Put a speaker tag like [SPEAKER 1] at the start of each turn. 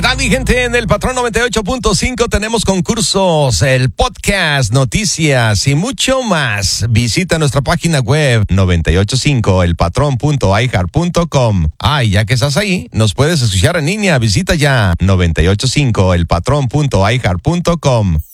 [SPEAKER 1] tal, mi gente? En el Patrón 98.5 tenemos concursos, el podcast, noticias y mucho más. Visita nuestra página web 985elpatrón.iheart.com. Y ya que estás ahí, nos puedes escuchar en línea. Visita ya 985elpatrón.iheart.com.